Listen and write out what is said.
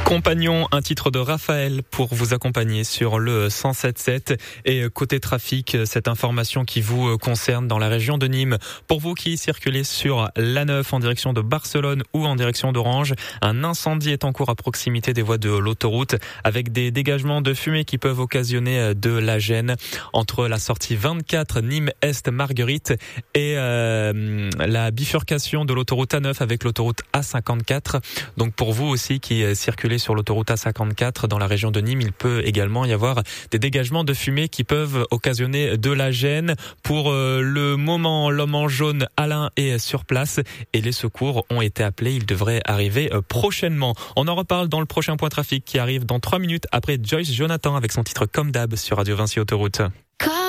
Compagnon, un titre de Raphaël pour vous accompagner sur le 107.7. Et côté trafic, cette information qui vous concerne dans la région de Nîmes. Pour vous qui circulez sur l'A9 en direction de Barcelone ou en direction d'Orange, un incendie est en cours à proximité des voies de l'autoroute avec des dégagements de fumée qui peuvent occasionner de la gêne entre la sortie 24 Nîmes-Est-Marguerite et la bifurcation de l'autoroute A9 avec l'autoroute A54. Donc pour vous aussi qui circulez sur l'autoroute A54 dans la région de Nîmes, il peut également y avoir des dégagements de fumée qui peuvent occasionner de la gêne. Pour le moment, l'homme en jaune Alain est sur place et les secours ont été appelés. Il devrait arriver prochainement. On en reparle dans le prochain point trafic qui arrive dans 3 minutes après Joyce Jonathan avec son titre Comme d'hab sur Radio Vinci Autoroute.